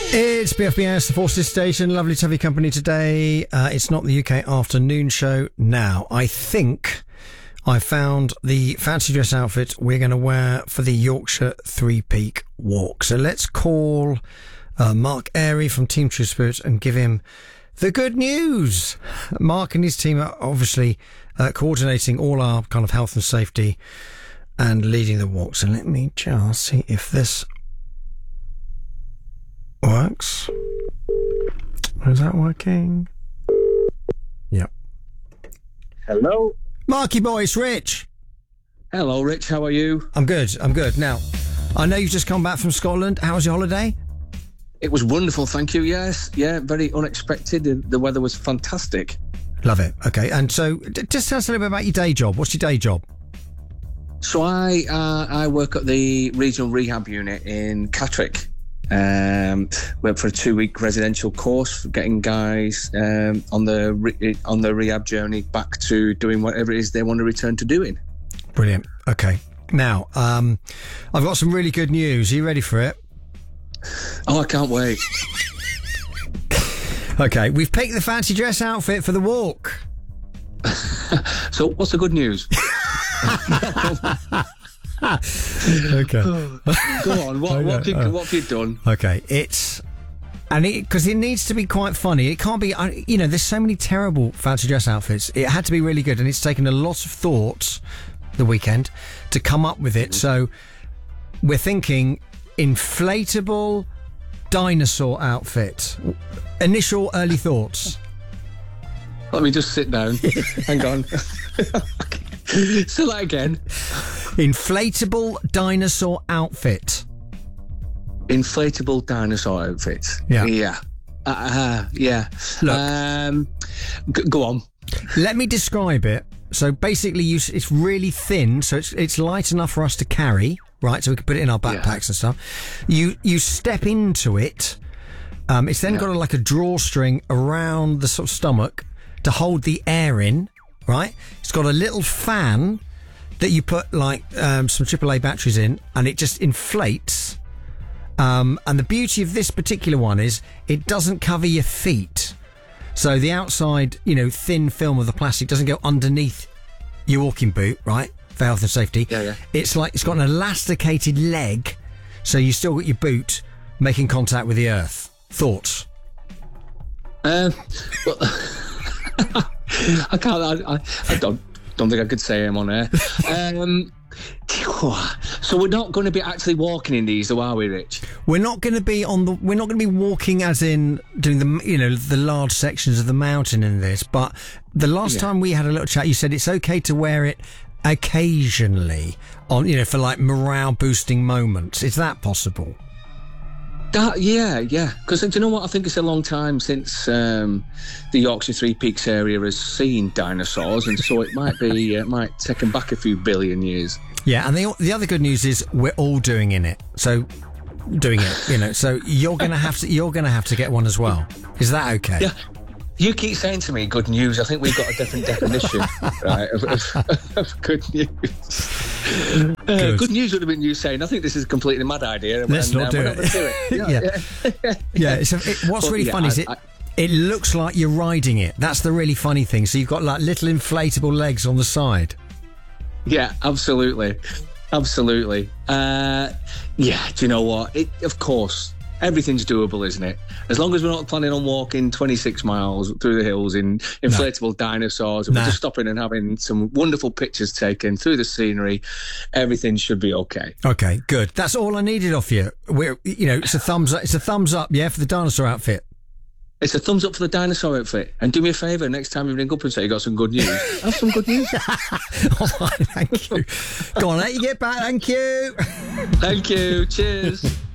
It's BFBS, the Forces Station. Lovely to have your company today. It's not the UK afternoon show now. I think I found the fancy dress outfit we're going to wear for the Yorkshire Three Peak Walk. So let's call Mark Airy from Team True Spirit and give him the good news. Mark and his team are obviously coordinating all our kind of health and safety and leading the walk. So let me just see if this works. Is that working? Yep. Hello. Marky boy, it's Rich. Hello, Rich. How are you? I'm good. Now, I know you've just come back from Scotland. How was your holiday? It was wonderful, thank you. Yes. Yeah, very unexpected. The weather was fantastic. Love it. Okay. And so just tell us a little bit about your day job. What's your day job? So I work at the regional rehab unit in Catterick. Went for a 2-week residential course for getting guys on the rehab journey back to doing whatever it is they want to return to doing. Brilliant. Okay. Now, I've got some really good news. Are you ready for it? Oh, I can't wait. Okay, we've picked the fancy dress outfit for the walk. So, what's the good news? Okay. Go on. What have you done? Okay, because it needs to be quite funny. It can't be, there's so many terrible fancy dress outfits. It had to be really good, and it's taken a lot of thought the weekend to come up with it. So we're thinking inflatable dinosaur outfit. Initial early thoughts. Let me just sit down. Hang on. Say that again. Inflatable dinosaur outfit. Inflatable dinosaur outfit. Yeah. Yeah. Look, go on. Let me describe it. So basically, it's really thin, so it's light enough for us to carry, right? So we can put it in our backpacks and stuff. You step into it. It's then got like a drawstring around the sort of stomach to hold the air in, right? It's got a little fan that you put like some AAA batteries in, and it just inflates. And the beauty of this particular one is it doesn't cover your feet. So the outside, thin film of the plastic doesn't go underneath your walking boot, right? For health and safety. Yeah. It's got an elasticated leg, so you still got your boot making contact with the earth. Thoughts? Well, I can't. I don't think I could say them on air. So we're not going to be actually walking in these, though, are we, Rich? We're not going to be We're not going to be walking, as in doing the large sections of the mountain in this. But the last time we had a little chat, you said it's okay to wear it occasionally on, for like morale boosting moments. Is that possible? Yeah. Because do you know what? I think it's a long time since the Yorkshire Three Peaks area has seen dinosaurs, and so it might take them back a few billion years. Yeah, and the other good news is we're all doing it. So So you're gonna have to get one as well. Is that okay? Yeah. You keep saying to me good news. I think we've got a different definition, right, of good news. Good news would have been you saying, I think this is a completely mad idea. Let's not do it. Yeah. What's really funny is it looks like you're riding it. That's the really funny thing. So you've got like little inflatable legs on the side. Yeah, absolutely. Do you know what? Of course, everything's doable, isn't it? As long as we're not planning on walking 26 miles through the hills in inflatable dinosaurs, and we're just stopping and having some wonderful pictures taken through the scenery, everything should be okay. Okay, good. That's all I needed off you. It's a thumbs up. It's a thumbs up, yeah, for the dinosaur outfit. It's a thumbs up for the dinosaur outfit. And do me a favour, next time you ring up and say you got some good news, have some good news. All right, thank you. Go on, let you get back. Thank you. Thank you. Cheers.